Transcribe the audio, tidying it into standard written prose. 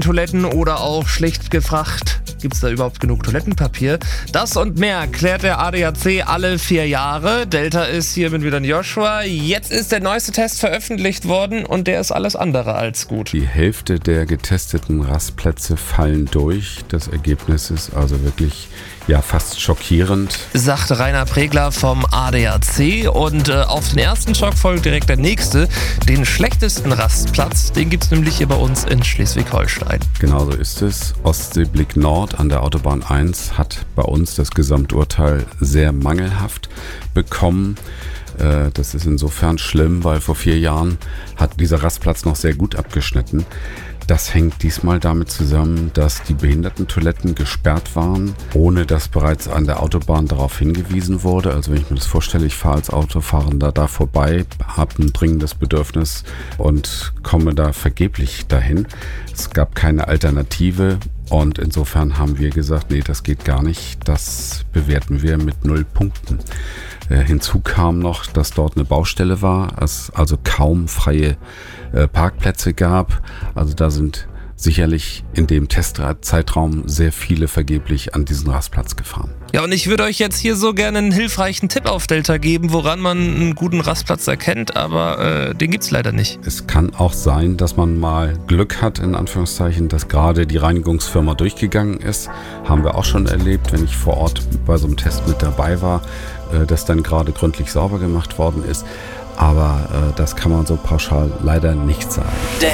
Toiletten oder auch schlecht gefragt, gibt es da überhaupt genug Toilettenpapier? Das und mehr klärt der ADAC alle 4 Jahre. Delta ist hier mit wieder ein Joshua. Jetzt ist der neueste Test veröffentlicht worden und der ist alles andere als gut. Die Hälfte der getesteten Rastplätze fallen durch. Das Ergebnis ist also wirklich fast schockierend, Sagt Rainer Pregler vom ADAC. Und auf den ersten Schock folgt direkt der nächste. Den schlechtesten Rastplatz, den gibt es nämlich hier bei uns in Schleswig-Holstein. Genauso ist es. Ostseeblick Nord an der Autobahn 1 hat bei uns das Gesamturteil sehr mangelhaft bekommen. Das ist insofern schlimm, weil vor 4 Jahren hat dieser Rastplatz noch sehr gut abgeschnitten. Das hängt diesmal damit zusammen, dass die Behindertentoiletten gesperrt waren, ohne dass bereits an der Autobahn darauf hingewiesen wurde. Also wenn ich mir das vorstelle, ich fahre als Autofahrender da vorbei, habe ein dringendes Bedürfnis und komme da vergeblich dahin. Es gab keine Alternative und insofern haben wir gesagt, nee, das geht gar nicht. Das bewerten wir mit 0 Punkten. Hinzu kam noch, dass dort eine Baustelle war, es also kaum freie Parkplätze gab. Also da sind sicherlich in dem Testzeitraum sehr viele vergeblich an diesen Rastplatz gefahren. Ja, und ich würde euch jetzt hier so gerne einen hilfreichen Tipp auf Delta geben, woran man einen guten Rastplatz erkennt, aber den gibt's leider nicht. Es kann auch sein, dass man mal Glück hat, in Anführungszeichen, dass gerade die Reinigungsfirma durchgegangen ist. Haben wir auch schon erlebt, wenn ich vor Ort bei so einem Test mit dabei war, dass dann gerade gründlich sauber gemacht worden ist. Aber das kann man so pauschal leider nicht sagen.